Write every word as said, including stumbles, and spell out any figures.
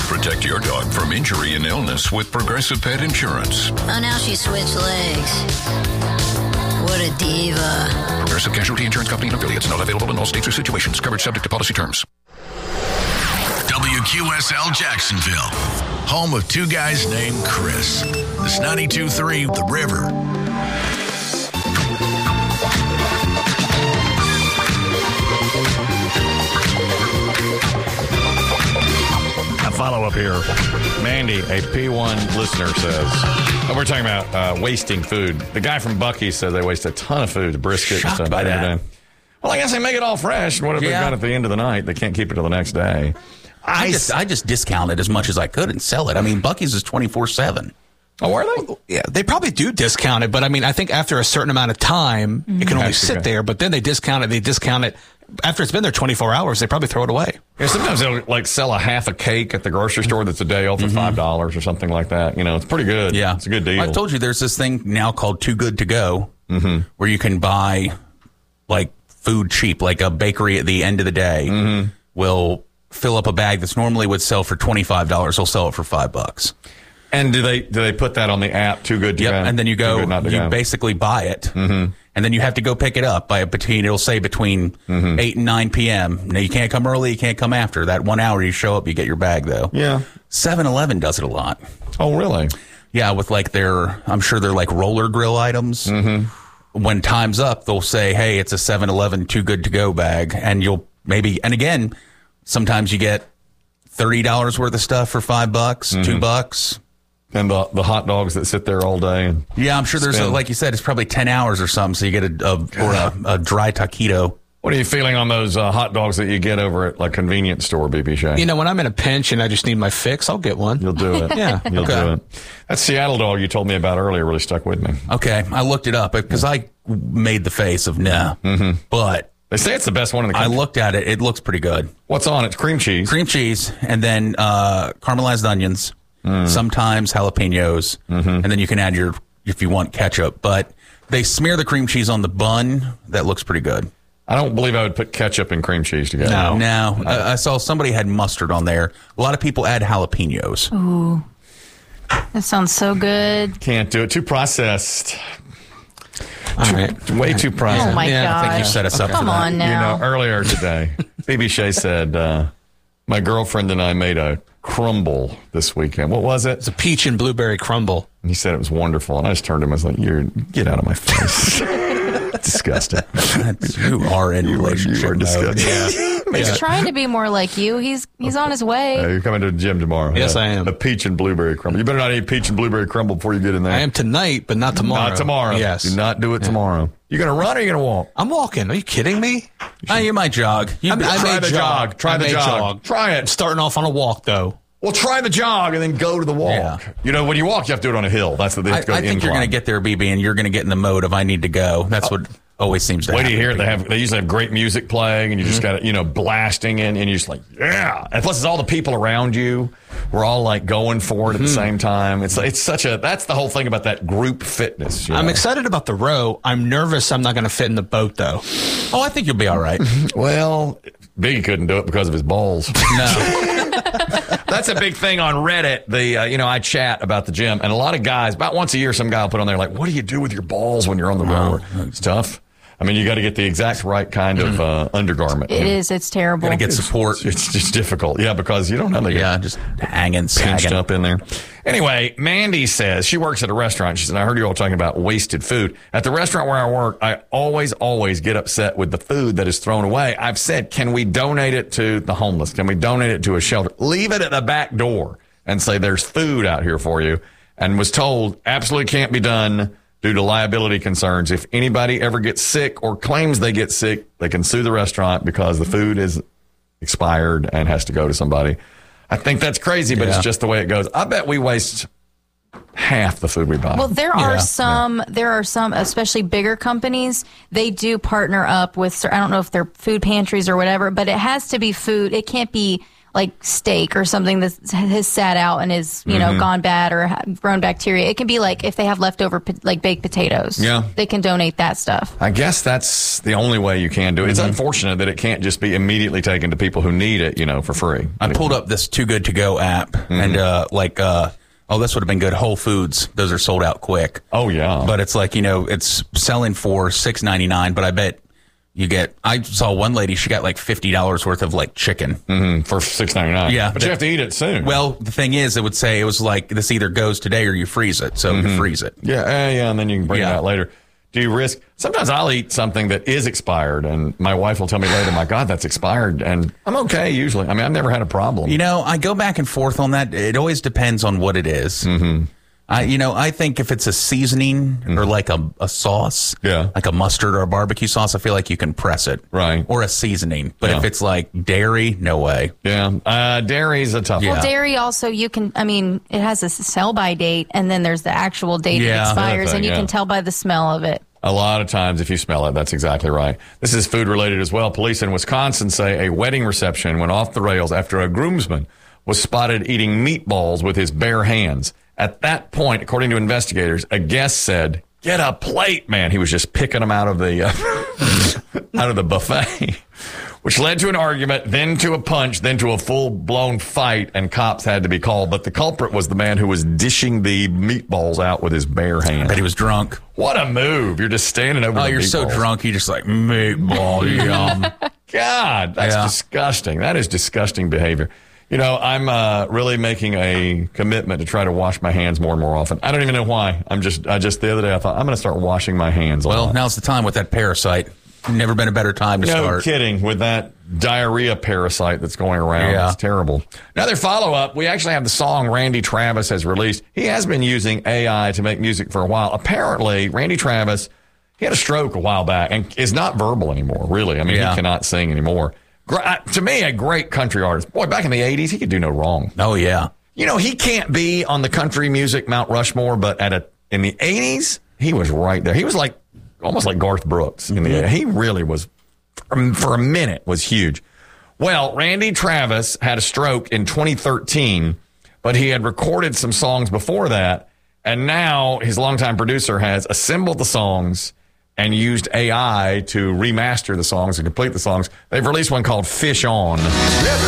Protect your dog from injury and illness with Progressive Pet Insurance. Oh, now she switched legs. What a diva. Progressive Casualty Insurance Company and affiliates. Not available in all states or situations. Coverage subject to policy terms. W Q S L Jacksonville, home of two guys named Chris. This ninety-two point three The River. A follow-up here. Mandy, a P one listener, says, oh, we're talking about uh, wasting food. The guy from Buc-ee's said they waste a ton of food, brisket and stuff. By that. Day. Well, I guess they make it all fresh. And what if Yeah. they've got it at the end of the night? They can't keep it till the next day. I, I just I just discount it as much as I could and sell it. I mean, Buc-ee's is twenty-four seven. Oh, are they? Yeah, they probably do discount it, but I mean, I think after a certain amount of time, mm-hmm. it can only That's sit okay. there. But then they discount it. They discount it after it's been there twenty-four hours. They probably throw it away. Yeah, sometimes they'll like sell a half a cake at the grocery store that's a day old for Mm-hmm. five dollars or something like that. You know, it's pretty good. Yeah, it's a good deal. I told you there's this thing now called Too Good to Go, mm-hmm. where you can buy like food cheap, like a bakery at the end of the day mm-hmm. will fill up a bag that's normally would sell for twenty-five dollars. They'll sell it for five bucks. And do they do they put that on the app? Too good to Yep, go. and then you Too go, good not to you go. basically buy it, Mm-hmm. and then you have to go pick it up by a between. It'll say between Mm-hmm. eight and nine p.m. Now you can't come early, you can't come after that one hour. You show up, you get your bag though. Yeah. seven eleven does it a lot. Oh, really? Yeah, with like their, I'm sure they're like roller grill items. Mm-hmm. When time's up, they'll say, hey, it's a seven eleven Too Good to Go bag. And you'll maybe, and again, sometimes you get thirty dollars worth of stuff for five bucks, Mm-hmm. two bucks. And the the hot dogs that sit there all day. And Yeah, I'm sure there's, a, spin. like you said, it's probably ten hours or something. So you get a, a or a, a dry taquito. What are you feeling on those uh, hot dogs that you get over at like convenience store, B B Shay? You know, when I'm in a pinch and I just need my fix, I'll get one. You'll do it. Yeah, You'll okay. do it. That Seattle dog you told me about earlier really stuck with me. Okay, I looked it up because I made the face of nah. Mm-hmm. But They say it's the best one in the I country. looked at it. It looks pretty good. What's on it? It's cream cheese. Cream cheese, and then uh, caramelized onions, Mm. sometimes jalapenos, Mm-hmm. and then you can add your, if you want, ketchup. But they smear the cream cheese on the bun. That looks pretty good. I don't believe I would put ketchup and cream cheese together. No. Now, I, I saw somebody had mustard on there. A lot of people add jalapenos. Ooh, that sounds so good. Can't do it. Too processed. All right. Way too processed. Oh my Yeah, god! I think you set us up Come for that. on You now. know, earlier today, B B Shay said, uh, my girlfriend and I made a crumble this weekend. What was it? It's a peach and blueberry crumble. And he said it was wonderful. And I just turned to him. I was like, "You're get out of my face." Disgusting. That's- you are in relationship You are mode. disgusting. He's trying to be more like you. He's he's on his Uh, way. you're coming to the gym tomorrow. Yes, Yeah. I am. A peach and blueberry crumble. You better not eat peach and blueberry crumble before you get in there. I am tonight, but not tomorrow. Not tomorrow. Yes. Do not do it tomorrow. You going to run or you going to walk? I'm walking. Are you kidding me? Oh, you might jog. You, I, I Try may the jog. Try I the may jog. Try it. I'm starting off on a walk, though. Well, try the jog and then go to the walk. Yeah. You know, when you walk, you have to do it on a hill. That's the thing. I, I think you're going to get there, B B, and you're going to get in the mode of I need to go. That's what always seems to Wait happen. till you hear it. They have. They usually have great music playing, and you just got to, you know, blasting in, and you're just like, yeah. And plus, it's all the people around you. We're all like going for it at the same time. It's it's such a. That's the whole thing about that group fitness. You I'm know? excited about the row. I'm nervous I'm not going to fit in the boat, though. Oh, I think you'll be all right. Well, Biggie couldn't do it because of his balls. No. That's a big thing on Reddit. The uh, you know, I chat about the gym, and a lot of guys, about once a year, some guy will put on there like, "What do you do with your balls when you're on the rower?" It's tough. I mean, you got to get the exact right kind of uh, undergarment. It is. It's terrible. Going to get support. It's just difficult. Yeah, because you don't have the Yeah, just hanging, pinched sagging. up in there. Anyway, Mandy says she works at a restaurant. She said, I heard you all talking about wasted food. At the restaurant where I work, I always, always get upset with the food that is thrown away. I've said, can we donate it to the homeless? Can we donate it to a shelter? Leave it at the back door and say there's food out here for you. And was told absolutely can't be done due to liability concerns. If anybody ever gets sick or claims they get sick, they can sue the restaurant because the food is expired and has to go to somebody. I think that's crazy, but Yeah. it's just the way it goes. I bet we waste half the food we buy. Well, there Yeah. are some, there are some, especially bigger companies, they do partner up with, I don't know if they're food pantries or whatever, but it has to be food. It can't be like steak or something that has sat out and is, you know, gone bad or ha- grown bacteria. It can be like if they have leftover po- like baked potatoes. Yeah. They can donate that stuff. I guess that's the only way you can do it. It's unfortunate that it can't just be immediately taken to people who need it, you know, for free. I pulled up this Too Good To Go app, and uh, like, uh, oh, this would have been good. Whole Foods, those are sold out quick. Oh, yeah. But it's like, you know, it's selling for six ninety-nine, but I bet you get, I saw one lady, she got like fifty dollars worth of like chicken. Mm-hmm, for six ninety-nine. Yeah. But you have to eat it soon. Well, the thing is, it would say it was like, this either goes today or you freeze it. So you freeze it. Yeah, uh, yeah, and then you can bring Yeah. it out later. Do you risk? Sometimes I'll eat something that is expired, and my wife will tell me later, "My God, that's expired," and I'm okay usually. I mean, I've never had a problem. You know, I go back and forth on that. It always depends on what it is. Mm-hmm. I, you know, I think if it's a seasoning mm-hmm. or like a, a sauce, Yeah. like a mustard or a barbecue sauce, I feel like you can press it, Right. Or a seasoning. But Yeah. if it's like dairy, no way. Yeah, uh, dairy's a tough Yeah. one. Well, dairy also, you can, I mean, it has a sell-by date, and then there's the actual date Yeah. it expires, Another thing, and you yeah. can tell by the smell of it. A lot of times, if you smell it, that's exactly right. This is food related as well. Police in Wisconsin say a wedding reception went off the rails after a groomsman was spotted eating meatballs with his bare hands. At that point, according to investigators, a guest said, "Get a plate, man." He was just picking them out of the uh, out of the buffet, which led to an argument, then to a punch, then to a full-blown fight, and cops had to be called. But the culprit was the man who was dishing the meatballs out with his bare hands. But he was drunk. What a move. You're just standing over Oh, the you're so meatballs. drunk, you just like, meatball, yum. God, that's Yeah. disgusting. That is disgusting behavior. You know, I'm uh, really making a commitment to try to wash my hands more and more often. I don't even know why. I'm just, I just the other day I thought I'm going to start washing my hands. a Well, lot. now's the time with that parasite. Never been a better time to No start. kidding, with that diarrhea parasite that's going around. Yeah. It's terrible. Another follow-up, we actually have the song Randy Travis has released. He has been using A I to make music for a while. Apparently, Randy Travis, he had a stroke a while back and is not verbal anymore, really. I mean, Yeah. he cannot sing anymore. Gra- uh, to me, a great country artist. Boy, back in the eighties, he could do no wrong. Oh, yeah. You know, he can't be on the country music Mount Rushmore, but at a in the eighties, he was right there. He was like almost like Garth Brooks in the He really was, for, for a minute, was huge. Well, Randy Travis had a stroke in twenty thirteen, but he had recorded some songs before that, and now his longtime producer has assembled the songs and used A I to remaster the songs and complete the songs. They've released one called Fish On.